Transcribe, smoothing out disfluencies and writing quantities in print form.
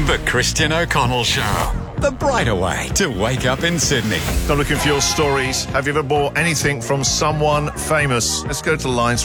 The Christian O'Connell Show. The brighter way to wake up in Sydney. I'm looking for your stories. Have you ever bought anything from someone famous? Let's go to the lines.